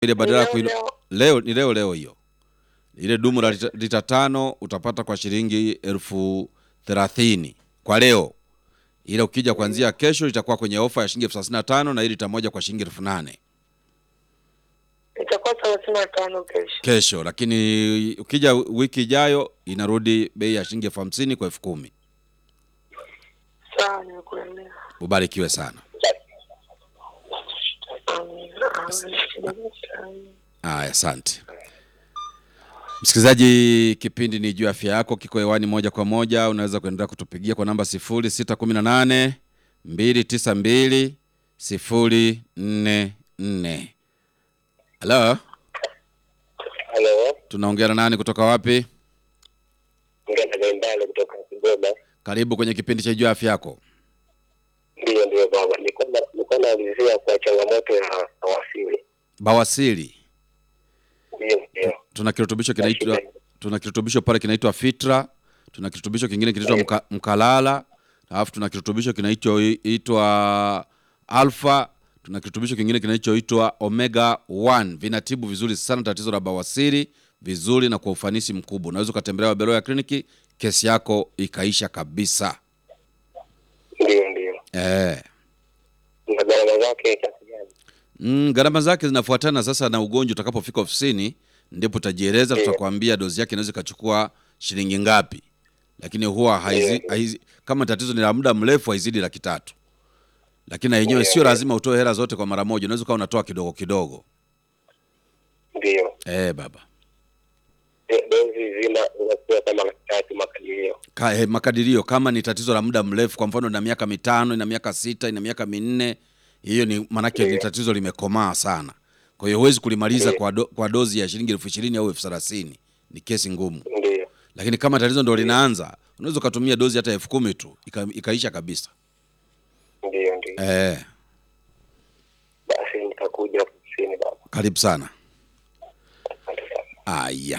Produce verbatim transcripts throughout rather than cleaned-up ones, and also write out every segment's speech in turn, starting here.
ile badala ya Leo, kuinu... leo. leo ni leo leo hiyo. Ile dumu la lita, lita tano utapata kwa shilingi elfu thelathini kwa leo. Ile ukija kuanzia kesho itakuwa kwenye ofa ya shilingi elfu thelathini na tano na ile lita moja kwa shilingi elfu nane. Itakuwa thelathini na tano kesho. Kesho, lakini ukija wiki ijayo inarudi bei ya shilingi elfu hamsini kwa elfu kumi. Sawa, nimekuelewa. Ubarikiwe sana. Aya, asante. Msikilizaji, kipindi ni Jua Afya Yako kiko hewani moja kwa moja. Unaweza kuendelea kutupigia kwa namba sifuri sita kumi na nane mbili tisa mbili sifuri nne nne. Hello? Hello. Tunaongea na nani kutoka wapi? Ngana Gaimbale kutoka Kigoma. Karibu kwenye kipindi cha Jua Afya Yako. Ndio ndio baba. Niko na niko naulizia kwa changamoto ya bawasiri. Bawasiri. Ndio ndio. Tuna kirutubisho kinaitwa tuna kirutubisho pale kinaitwa Fitra, tuna kirutubisho kingine kinaitwa mka, Mkalala, alafu tuna kirutubisho kinaitwa Alpha, tuna kirutubisho kingine kinaitwa Omega one. Vinatibu vizuri sana tatizo la bawasiri vizuri na kwa ufanisi mkubwa. Unaweza kutembelea Wabeloya Clinic, kesi yako ikaisha kabisa. Ndio ndio. Eh. Na gharama zake kiasi gani? Mm, gharama zake zinafuatana sasa na ugonjwa. Utakapofika ofisini ndipo utajieleza, tutakwambia dozi yake inaweza kuchukua shilingi ngapi. Lakini huwa haizi, haizi, kama tatizo ni la muda mrefu haizidi laki tatu. Lakini yenyewe sio lazima utoe hela zote kwa mara moja, unaweza kama unatoa kidogo kidogo. Ndio. Eh baba. E, dozi zina zinakuwa kama laki tatu makadirio. Ka, eh, makadirio kama ni tatizo la muda mrefu, kwa mfano na miaka mitano, ina miaka sita, ina miaka minne, hiyo ni manake ni tatizo limekomaa sana. Kwa hiyo huwezi kulimaliza kwa do, kwa dozi ya shilingi elfu ishirini au elfu thelathini. Ni kesi ngumu. Ndio. Lakini kama tatizo ndio linaanza, unaweza kutumia dozi hata elfu kumi tu ika, ikaisha kabisa. Ndio ndio. Eh. Basi nitakuja ofisini baba. Karibu sana. Aya.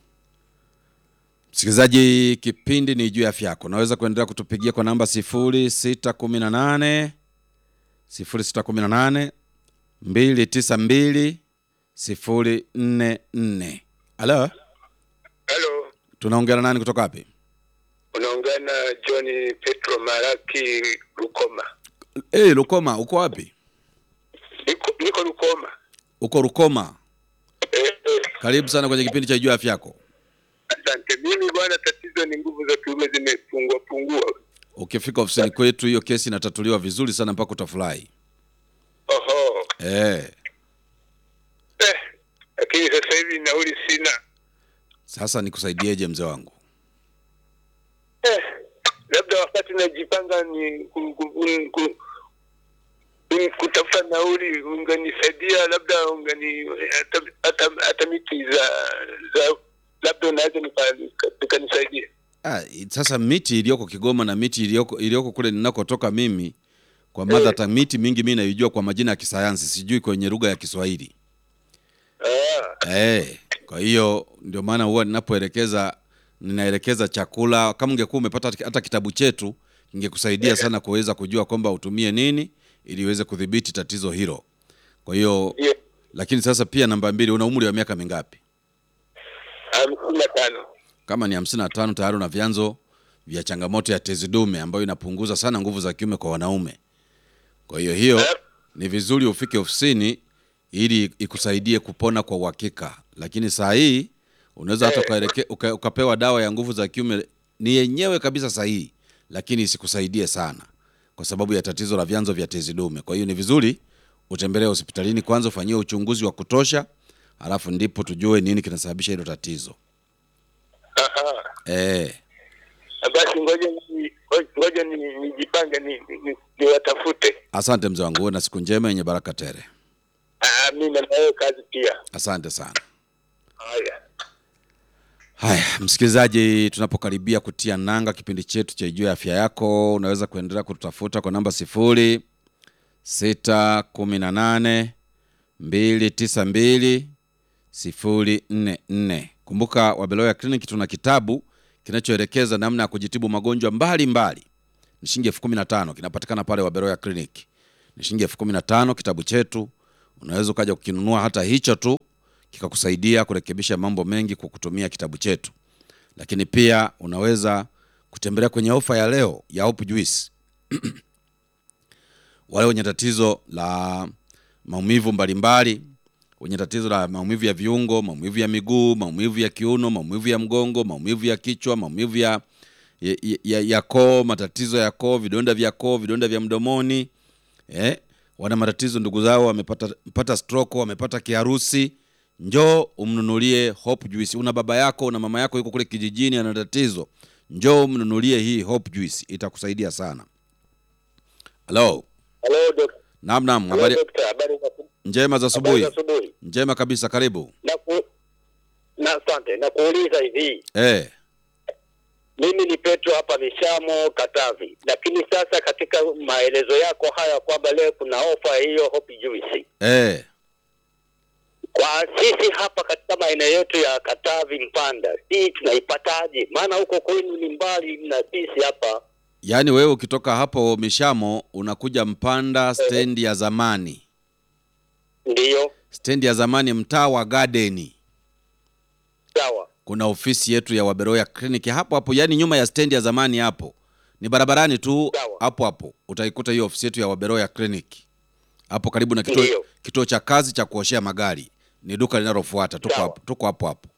Msikilizaji, kipindi ni Jua Afya Yako. Unaweza kuendelea kutupigia kwa namba sifuri sita kumi na nane sifuri sita kumi na nane mbili tisa mbili sifuri nne nne. Hello? Hello. Tunaongea na nani kutoka wapi? Unaongea na John Petro Maraki Rukoma. Eh, hey, Rukoma, uko wapi? Niko niko Rukoma. Uko Rukoma. Eh, eh. Karibu sana kwenye kipindi cha Jua Afya Yako. Asante. Mimi bwana, tatizo ni nguvu za kiume zimepungua pungua. Ukifika ofisini kwetu hiyo kesi inatatuliwa vizuri sana mpaka utafurahi. Oho. Eh. Eh. Lakini sasa hivi nauli sina. Sasa nikusaidieje mzee wangu? Eh. Labda wakati najipanga ni ku, ku, ku, ku, ku, kutafuta nauli unganisaidia, labda ungani hata hata, hata miti za za labda unaweza nikanisaidia. Ah, sasa miti iliyoko Kigoma na miti iliyoko iliyoko kule ninakotoka mimi kwa maana hata hey, miti mingi mimi naijua kwa majina ya kisayansi, sijui kwenye lugha ya Kiswahili. Ah. Eh, hey, kwa hiyo ndio maana huwa ninapoelekeza ninaelekeza chakula. Kama ungekuwa umepata hata kitabu chetu kingekusaidia sana kuweza kujua kwamba utumie nini ili uweze kudhibiti tatizo hilo. Kwa hiyo yeah. Lakini sasa pia namba mbili, una umri wa miaka mingapi? hamsini na tano. Kama ni hamsini na tano tayari una vyanzo vya changamoto ya tezi dume ambayo inapunguza sana nguvu za kiume kwa wanaume. Kwa hiyo hiyo ni vizuri ufike ofisini ili ikusaidie kupona kwa uhakika. Lakini saa hii unaweza hata ukaelekea uka, ukapewa dawa ya nguvu za kiume ni yenyewe kabisa sahihi, lakini isikusaidie sana kwa sababu ya tatizo la vyanzo vya tezi dume. Kwa hiyo ni vizuri utembelee hospitalini kwanza, ufanyiwe uchunguzi wa kutosha, alafu ndipo tujue nini kinasababisha hilo tatizo. Aha. Eh. Basi ngoja ni ngoja nijipange ni niwatafute. Ni, ni Asante mzee wangu, na siku njema yenye baraka tele. Ah, mimi na wewe kazi pia. Asante sana. Haya. Haya, msikilizaji, tunapokaribia kutia nanga kipindi chetu cha Jua Afya Yako, unaweza kuendelea kututafuta kwa namba sifuri sita kumi na nane mbili tisa mbili sifuri nne nne. Kumbuka Wabeloya Clinic tuna kitabu kinachoelekeza namna ya kujitibu magonjwa mbali mbali. Ni shilingi elfu kumi na tano, kinapatikana pale Wabeloya Clinic. Ni shilingi elfu kumi na tano kitabu chetu. unaweza ukaja kukinunua hata hicho tu kikakusaidia kurekebisha mambo mengi kwa kutumia kitabu chetu. Lakini pia unaweza kutembelea kwenye ofa ya leo ya Hope Juice. Wale wenye tatizo la maumivu mbalimbali, wenye tatizo la maumivu ya viungo, maumivu ya miguu, maumivu ya kiuno, maumivu ya mgongo, maumivu ya kichwa, maumivu ya ya, ya, ya koo, matatizo ya koo, vidonda vya koo, vidonda vya mdomoni, eh, wana matatizo ndugu zao, wamepata mpata stroke, wamepata kiharusi, njoo umnunulie Hope Juice. Una baba yako, una mama yako yuko kule kijijini ana tatizo, njoo umnunulie hii Hope Juice, itakusaidia sana. Hello. Hello doctor. Naam naam, habari Habari njema za asubuhi. Njema kabisa, karibu. Na ku... na asante. Na kuuliza hivi. Eh. Mimi ni Petro hapa Mishamo Katavi. Lakini sasa katika maelezo yako haya kwamba leo kuna ofa hiyo Hope Juice. Eh. Kwa sisi hapa katika maeneo yetu ya Katavi Mpanda, hii tunaipataje? Maana huko kwenu ni mbali na sisi hapa. Yaani wewe ukitoka hapo Mishamo unakuja Mpanda stendi ya zamani. Ndiyo. Stendi ya zamani mtaa wa Garden. Sawa. Kuna ofisi yetu ya Waberoya Clinic hapo hapo, yani nyuma ya stendi ya zamani hapo. Ni barabarani tu hapo hapo. Utaikuta hiyo ofisi yetu ya Waberoya Clinic. Hapo karibu na kituo kituo cha kazi cha kuoshea magari. Ni duka linalofuata, tuko hapo, tuko hapo hapo.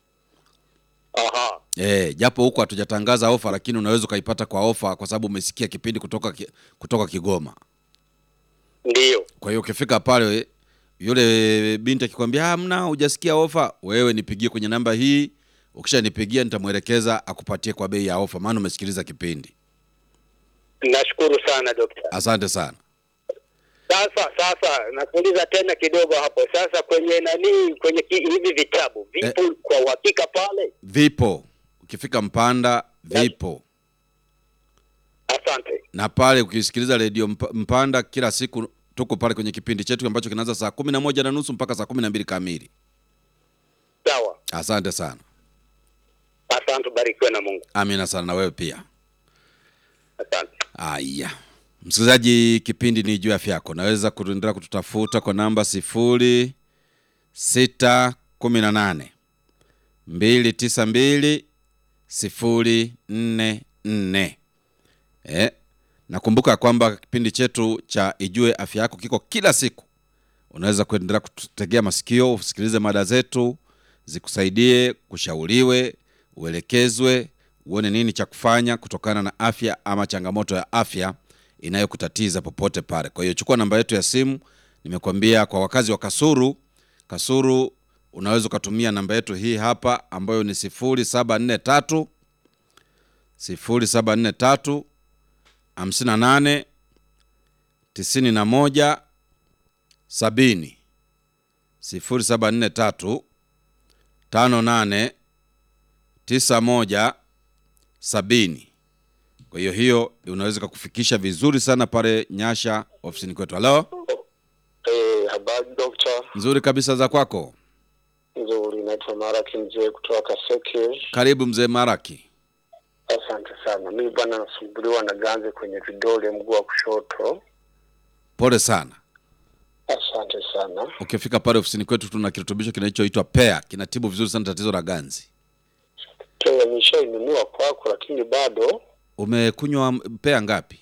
Aha. Eh, japo huko hatujatangaza ofa, lakini unaweza kaipata kwa ofa kwa sababu umesikia kipindi kutoka kutoka Kigoma. Ndiyo. Kwa hiyo ukifika pale yule binti akikwambia hamna hujasikia ofa, wewe nipigie kwenye namba hii. Ukishanipigia nitamuelekeza akupatie kwa bei ya ofa, maana umesikiliza kipindi. Nashukuru sana daktari. Asante sana. Sasa sasa nakuuliza tena kidogo hapo. Sasa kwenye nani kwenye ki, hivi vitabu vipo eh, kwa uhakika pale? Vipo. Ukifika Mpanda vipo. Asante. Na pale ukisikiliza radio Mpanda kila siku tuko pale kwenye kipindi chetu ambacho kinaanza saa kumi na moja na nusu mpaka saa kumi na mbili kamili. Sawa. Asante sana. Asante, barikiwe na Mungu. Amina sana, na wewe pia. Asante. Aya. Msikilizaji, kipindi ni juu ya afya yako. Naweza kuendelea kututafuta kwa namba sifuri sita kumi na nane mbili tisa mbili sifuri nne nne. Eh, nakumbuka kwamba kipindi chetu cha Ijue Afya Yako kiko kila siku. Unaweza kuendelea kututegea masikio, usikilize mada zetu, zikusaidie, kushauriwe, uelekezwe, uone nini cha kufanya kutokana na afya ama changamoto ya afya inayokutatiza popote pale. Kwa hiyo chukua namba yetu ya simu, nimekuambia kwa wakazi wa Kasuru, Kasuru unaweza kutumia namba yetu hii hapa ambayo ni sifuri saba nne tatu sifuri saba nne tatu hamsini na nane tisini na moja sabini sifuri saba nne tatu tano nane tisa moja sabini. Kwa hiyo hiyo unaweza kukufikisha vizuri sana pale Nyasha ofisini kwetu. Hello? Eh, habari doctor. Nzuri kabisa, za kwako? Nzuri, naitwa Maraki mzee kutoka Kaseke. Karibu mzee Maraki. Asante sana. Mimi bwana nasumbuliwa na ganzi kwenye vidole mguu wa kushoto. Pole sana. Asante sana. Ukifika pale ofisini kwetu tuna kirutubisho kinachoitwa Pea, kinatibu vizuri sana tatizo la ganzi. Pea nishainunua kwako lakini bado. Umekunywa Pea ngapi?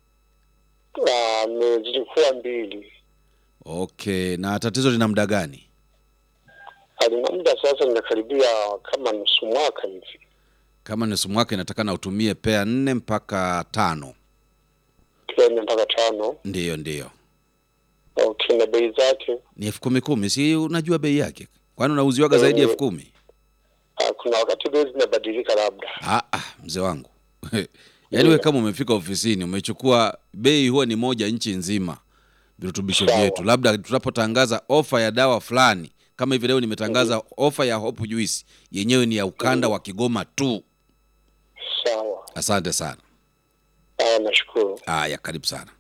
Ah, zilikuwa mbili. Okay, na tatizo lina muda gani? Alina muda sasa ninakaribia kama nusu mwaka hivi. Kama nusu mwaka inatakana utumie Pea nne mpaka tano. Pea nne mpaka tano? Ndiyo, ndiyo. Okay, na bei zake? Ni elfu kumi kumi, si unajua bei yake? Kwani unauziwaga e, zaidi elfu kumi? Ah, kuna wakati bei zinabadilika labda. Ah ah, mzee wangu. Yaani wewe kama umefika ofisini umechukua bei huwa ni moja nchi nzima virutubisho vyetu. Labda tunapotangaza ofa ya dawa fulani, kama hivi leo nimetangaza mm -hmm. ofa ya Hope Juice, yenyewe ni ya ukanda mm -hmm. wa Kigoma tu. Sawa. Asante sana. Ah, nashukuru. Haya, karibu sana.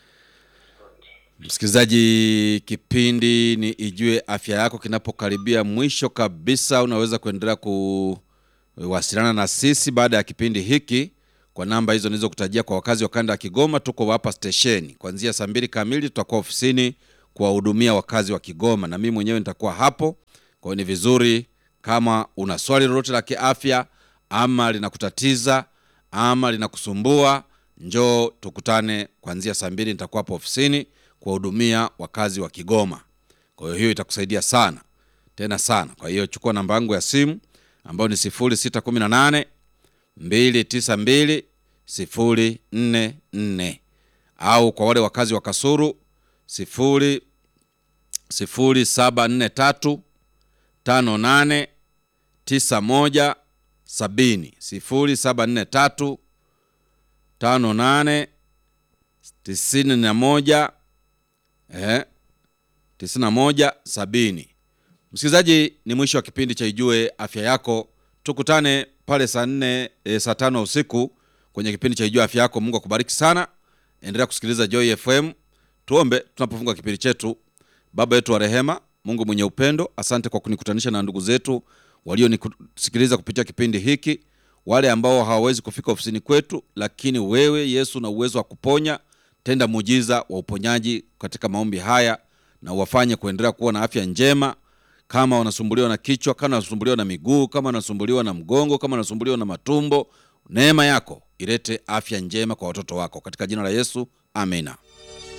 Msikilizaji, kipindi ni Ijue Afya Yako kinapokaribia mwisho kabisa. Unaweza kuendelea kuwasiliana na sisi baada ya kipindi hiki kwa namba hizo nilizokutajia. Kwa wakazi wa kanda ya Kigoma tuko hapa station kuanzia saa mbili kamili, tutakuwa ofisini kuwahudumia wakazi wa Kigoma, na mimi mwenyewe nitakuwa hapo. Kwa hiyo ni vizuri kama una swali lolote la kiafya ama linakutatiza ama linakusumbua, njoo tukutane kuanzia saa mbili. Nitakuwa hapo ofisini kuwahudumia wakazi wa Kigoma. Kwa hiyo hiyo itakusaidia sana tena sana. Kwa hiyo chukua namba yangu ya simu ambayo ni sifuri sita kumi na nane mbili tisa mbili sifuri nne nne, au kwa wale wakazi wa Kasulu sifuri sifuri saba nne tatu tano nane tisa moja sabini, sifuri saba nne tatu tano nane tisini na moja eh tisini na moja sabini. Msikilizaji, ni mwisho wa kipindi cha Ijue Afya Yako. Tukutane pale saa nne e, saa tano usiku kwenye kipindi cha Ijue Afya Yako. Mungu akubariki sana. Endelea kusikiliza Joy F M. Tuombe tunapofunga kipindi chetu. Baba yetu wa rehema, Mungu mwenye upendo, asante kwa kunikutanisha na ndugu zetu walionisikiliza kupitia kipindi hiki, wale ambao hawawezi kufika ofisini kwetu, lakini wewe Yesu na uwezo wa kuponya. Tenda muujiza wa uponyaji katika maombi haya na uwafanye kuendelea kuwa na afya njema. Kama wanasumbuliwa na kichwa, kama wanasumbuliwa na miguu, kama wanasumbuliwa na mgongo, kama wanasumbuliwa na matumbo, neema yako ilete afya njema kwa watoto wako katika jina la Yesu. Amina.